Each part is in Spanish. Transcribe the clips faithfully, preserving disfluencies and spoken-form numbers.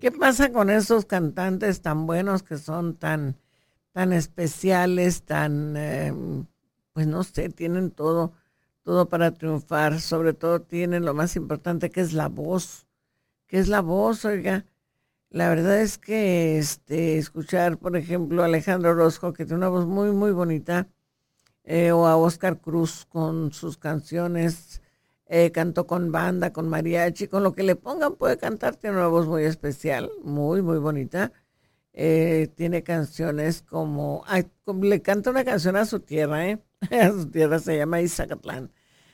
¿Qué pasa con esos cantantes tan buenos que son tan, tan especiales, tan, eh, pues no sé, tienen todo, todo para triunfar, sobre todo tienen lo más importante que es la voz, que es la voz, oiga. La verdad es que este, escuchar, por ejemplo, a Alejandro Orozco, que tiene una voz muy, muy bonita, eh, o a Oscar Cruz con sus canciones, eh, cantó con banda, con mariachi, con lo que le pongan puede cantar, tiene una voz muy especial, muy, muy bonita. Eh, tiene canciones como, ay, como- le canta una canción a su tierra, ¿eh? A su tierra se llama Izacatlán.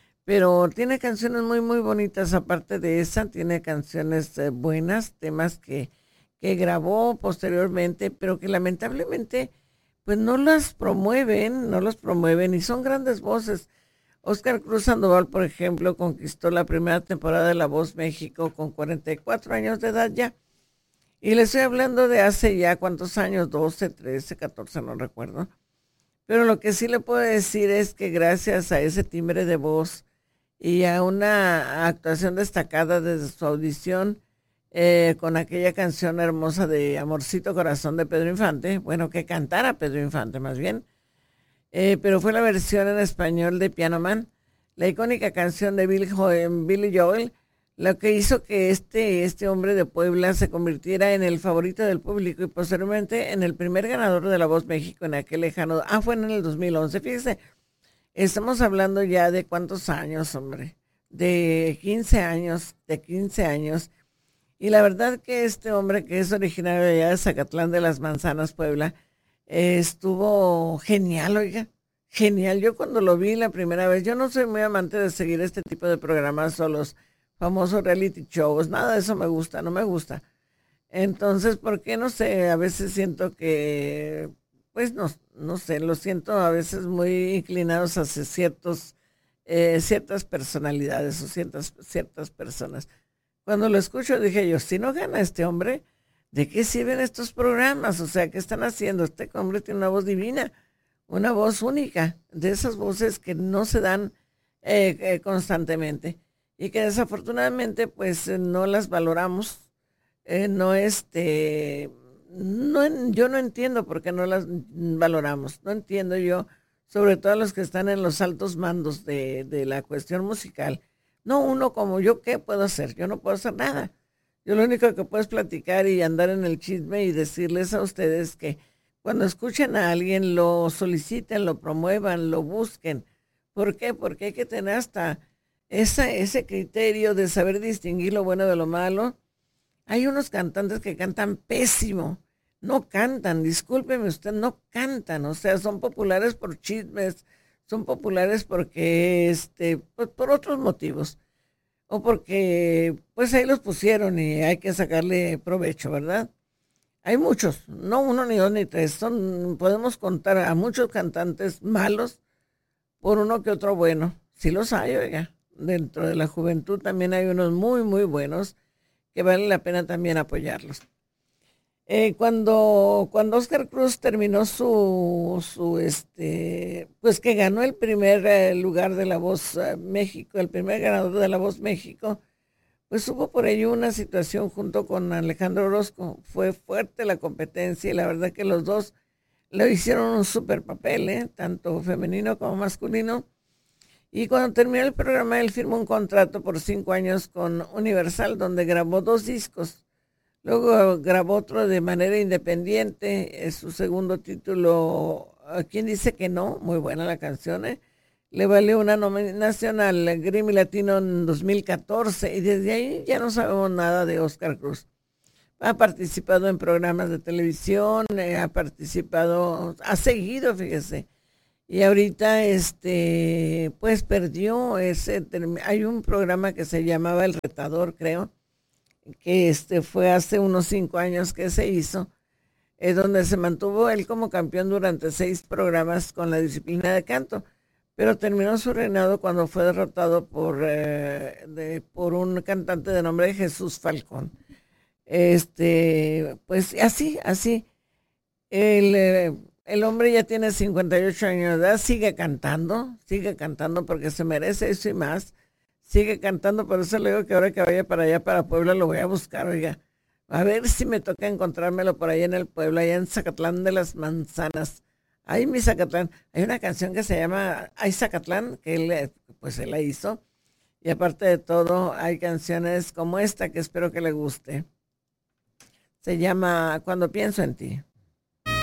Pero tiene canciones muy, muy bonitas. Aparte de esa, tiene canciones eh, buenas, temas que, que grabó posteriormente, pero que lamentablemente, pues no las promueven, no las promueven y son grandes voces. Oscar Cruz Sandoval, por ejemplo, conquistó la primera temporada de La Voz México con cuarenta y cuatro años de edad ya. Y le estoy hablando de hace ya cuántos años, doce, trece, catorce, no recuerdo. Pero lo que sí le puedo decir es que gracias a ese timbre de voz y a una actuación destacada desde su audición eh, con aquella canción hermosa de Amorcito Corazón de Pedro Infante, bueno, que cantara Pedro Infante más bien, eh, pero fue la versión en español de Piano Man, la icónica canción de Billy Joel, Billy Joel, lo que hizo que este, este hombre de Puebla se convirtiera en el favorito del público y posteriormente en el primer ganador de La Voz México en aquel lejano, ah, fue en el dos mil once, fíjese, estamos hablando ya de cuántos años, hombre, de quince años, de quince años, y la verdad que este hombre que es originario de allá de Zacatlán de las Manzanas, Puebla, eh, estuvo genial, oiga, genial. Yo cuando lo vi la primera vez, yo no soy muy amante de seguir este tipo de programas o los famosos reality shows, nada de eso me gusta, no me gusta. Entonces, ¿por qué? No sé, a veces siento que, pues no, no sé, lo siento a veces muy inclinados hacia ciertos, eh, ciertas personalidades o ciertas, ciertas personas. Cuando lo escucho dije yo, si no gana este hombre, ¿de qué sirven estos programas? O sea, ¿qué están haciendo? Este hombre tiene una voz divina, una voz única, de esas voces que no se dan eh, eh, constantemente y que desafortunadamente pues eh, no las valoramos, eh, no este, no, en- yo no entiendo por qué no las valoramos, no entiendo yo, sobre todo los que están en los altos mandos de, de la cuestión musical. No, uno como yo, ¿qué puedo hacer? Yo no puedo hacer nada. Yo lo único que puedo es platicar y andar en el chisme y decirles a ustedes que cuando escuchen a alguien lo soliciten, lo promuevan, lo busquen. ¿Por qué? Porque hay que tener hasta esa, ese criterio de saber distinguir lo bueno de lo malo. Hay unos cantantes que cantan pésimo, no cantan, discúlpeme usted, no cantan, o sea, son populares por chismes, son populares porque, este, pues por otros motivos, o porque, pues ahí los pusieron y hay que sacarle provecho, ¿verdad? Hay muchos, no uno, ni dos, ni tres, son, podemos contar a muchos cantantes malos por uno que otro bueno, sí los hay, oiga, dentro de la juventud también hay unos muy, muy buenos que vale la pena también apoyarlos. Eh, cuando, cuando Oscar Cruz terminó su, su este, pues que ganó el primer eh, lugar de La Voz eh, México, el primer ganador de La Voz México, pues hubo por ello una situación junto con Alejandro Orozco. Fue fuerte la competencia y la verdad que los dos le hicieron un super papel, ¿eh? Tanto femenino como masculino. Y cuando terminó el programa, él firmó un contrato por cinco años con Universal, donde grabó dos discos. Luego grabó otro de manera independiente, es su segundo título, ¿a quién dice que no? Muy buena la canción, ¿eh? Le valió una nominación al Grammy Latino en dos mil catorce y desde ahí ya no sabemos nada de Oscar Cruz. Ha participado en programas de televisión, eh, ha participado, ha seguido, fíjese. Y ahorita, este, pues perdió ese, hay un programa que se llamaba El Retador, creo, que este fue hace unos cinco años que se hizo, es donde se mantuvo él como campeón durante seis programas con la disciplina de canto, pero terminó su reinado cuando fue derrotado por, eh, de, por un cantante de nombre Jesús Falcón. Este, pues así, así, el, eh, el hombre ya tiene cincuenta y ocho años de edad, sigue cantando, sigue cantando porque se merece eso y más. Sigue cantando, por eso le digo que ahora que vaya para allá, para Puebla, lo voy a buscar, oiga, A ver si me toca encontrármelo por ahí en el pueblo, allá en Zacatlán de las Manzanas. Ahí mi Zacatlán, hay una canción que se llama Ay Zacatlán, que él, eh, pues él la hizo. Y aparte de todo, hay canciones como esta que espero que le guste. Se llama Cuando pienso en ti.